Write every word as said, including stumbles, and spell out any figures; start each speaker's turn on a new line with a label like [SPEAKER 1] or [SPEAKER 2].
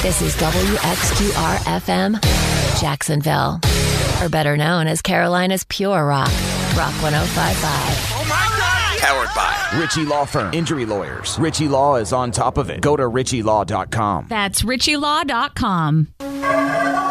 [SPEAKER 1] This is W X Q R F M, Jacksonville. Or better known as Carolina's Pure Rock. Rock one oh five point five.
[SPEAKER 2] Oh my God!
[SPEAKER 3] Powered by Ritchie Law Firm. Injury lawyers. Ritchie Law is on top of it. Go to ritchie law dot com.
[SPEAKER 4] That's ritchie law dot com.